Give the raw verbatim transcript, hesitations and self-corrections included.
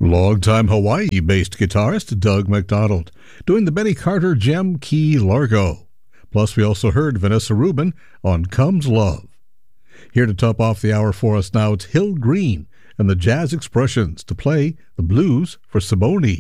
Longtime Hawaii-based guitarist Doug McDonald doing the Benny Carter gem key Largo. Plus, we also heard Vanessa Rubin on Comes Love. Here to top off the hour for us now, it's Hill Green and the Jazz Expressions to play the blues for Simone.